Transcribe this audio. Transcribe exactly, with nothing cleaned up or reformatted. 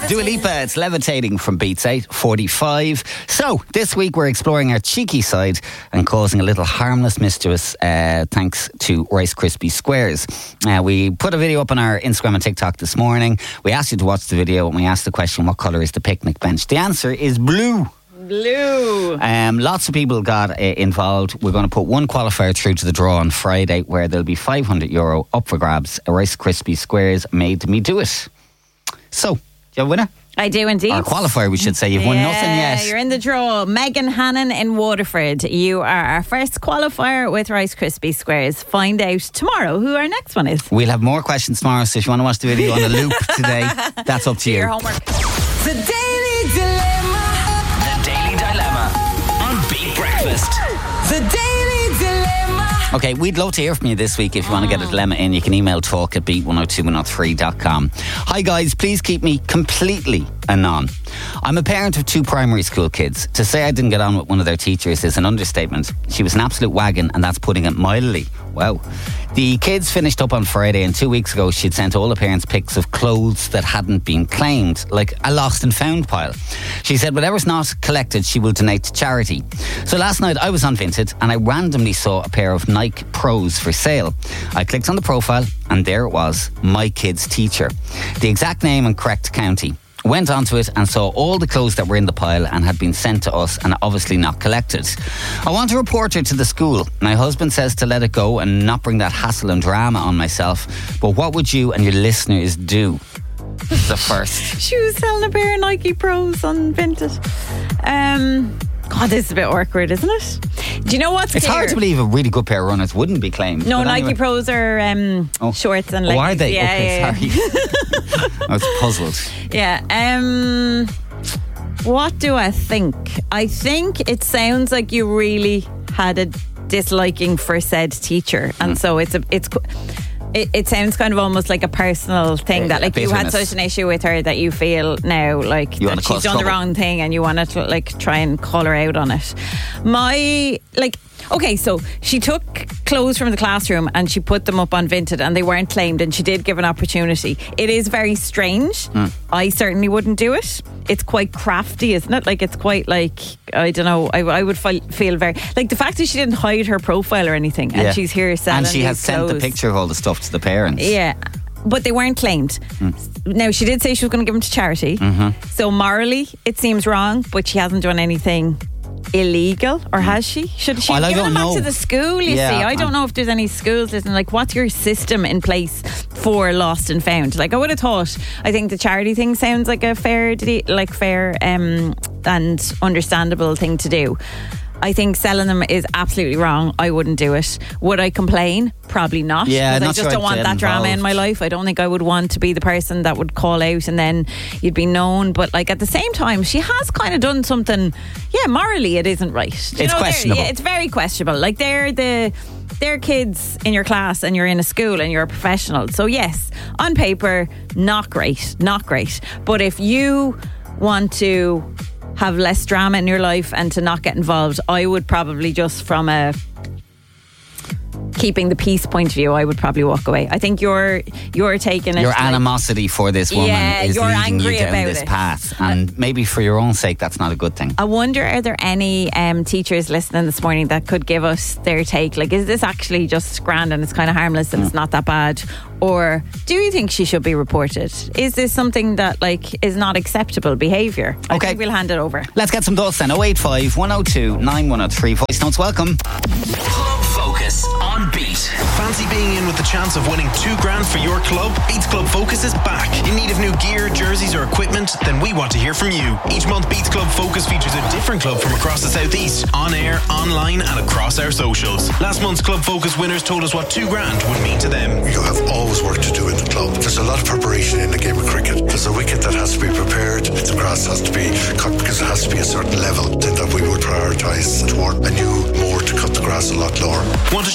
Dua Lipa, it's Levitating from Beats eight forty-five. So, this week we're exploring our cheeky side and causing a little harmless mischief uh, thanks to Rice Krispie Squares. Uh, we put a video up on our Instagram and TikTok this morning. We asked you to watch the video and we asked the question, what colour is the picnic bench? The answer is blue. Blue. Um, lots of people got uh, involved. We're going to put one qualifier through to the draw on Friday where there'll be five hundred euro up for grabs. A Rice Krispie Squares made me do it. So, do you have a winner? I do indeed. Or qualifier, we should say. You've yeah, won nothing yet. You're in the draw. Megan Hannon in Waterford. You are our first qualifier with Rice Krispie Squares. Find out tomorrow who our next one is. We'll have more questions tomorrow, so if you want to watch the video on a loop today, that's up to you. Your homework. The Daily Dilemma. The Daily Dilemma on Beat Breakfast. The Daily Dilemma. Okay, we'd love to hear from you this week. If you want to get a dilemma in, you can email talk at beat one oh two one oh three dot com. Hi guys, please keep me completely anon. I'm a parent of two primary school kids. To say I didn't get on with one of their teachers is an understatement. She was an absolute wagon, and that's putting it mildly. Wow. The kids finished up on Friday, and two weeks ago she'd sent all the parents pics of clothes that hadn't been claimed, like a lost and found pile. She said whatever's not collected she will donate to charity. So last night I was on Vinted and I randomly saw a pair of Nike Pros for sale. I clicked on the profile and there it was, my kid's teacher. The exact name and correct county. Went onto it and saw all the clothes that were in the pile and had been sent to us and obviously not collected. I want to report her to the school. My husband says to let it go and not bring that hassle and drama on myself. But what would you and your listeners do? The first. She was selling a pair of Nike Pros on Vinted. Um, God, this is a bit awkward, isn't it? Do you know what's It's clear? hard to believe a really good pair of runners wouldn't be claimed. No, But Nike anyway. Pros are um, Oh. shorts and Oh, leggings. are they? Yeah, okay, yeah, sorry. I was puzzled. Yeah. Um, what do I think? I think it sounds like you really had a disliking for said teacher, and Mm. so it's a it's. qu- It, it sounds kind of almost like a personal thing A- that, like, a you had bitterness. such an issue with her that you feel now, like, You that wanna she's cause done the trouble. wrong thing and you want to, like, try and call her out on it. My, like, okay, so she took clothes from the classroom and she put them up on Vinted and they weren't claimed, and she did give an opportunity. It is very strange. Mm. I certainly wouldn't do it. It's quite crafty, isn't it? Like, it's quite like, I don't know, I, I would fi- feel very, like, the fact that she didn't hide her profile or anything and Yeah. she's here selling And she has these sent the clothes. picture of all the stuff to the parents. Yeah, but they weren't claimed. Hmm. Now, she did say she was going to give them to charity. Mm-hmm. So morally, it seems wrong, but she hasn't done anything illegal, or has she? Should she Well, have I given don't them back know. to the school, you Yeah, see? I don't I'm- know if there's any schools listening. Like, what's your system in place for lost and found? Like, I would have thought, I think the charity thing sounds like a fair, de- like fair um, and understandable thing to do. I think selling them is absolutely wrong. I wouldn't do it. Would I complain? Probably not. Yeah, 'Cause I not just sure don't I'd want get that drama in involved. my life. I don't think I would want to be the person that would call out and then you'd be known. But, like, at the same time, she has kind of done something. Yeah, morally, it isn't right. Do you It's know, they're- questionable. Yeah, it's very questionable. Like, they're the they're kids in your class and you're in a school and you're a professional. So yes, on paper, not great, not great. But if you want to have less drama in your life and to not get involved, I would probably just from a keeping the peace point of view, I would probably walk away. I think you're you're taking it. Your like- animosity for this woman Yeah, is you're leading angry you down about this it. path. And maybe for your own sake, that's not a good thing. I wonder, are there any um, teachers listening this morning that could give us their take? Like, is this actually just grand and it's kind of harmless and it's not that bad? Or do you think she should be reported? Is this something that, like, is not acceptable behaviour? I Okay. think we'll hand it over. Let's get some thoughts then. oh eight five, one oh two, nine one oh three. Voice notes, welcome. Club Focus on Beat. Fancy being in with the chance of winning two grand for your club? Beats Club Focus is back. In need of new gear, jerseys or equipment? Then we want to hear from you. Each month Beats Club Focus features a different club from across the southeast, on air, online and across our socials. Last month's Club Focus winners told us what two grand would mean to them. You have always work to do in the club. There's a lot of preparation in the game of cricket. There's a wicket that has to be prepared. The grass has to be cut because it has to be a certain level. Then that we would prioritise toward a new moor to cut the grass a lot lower. Want to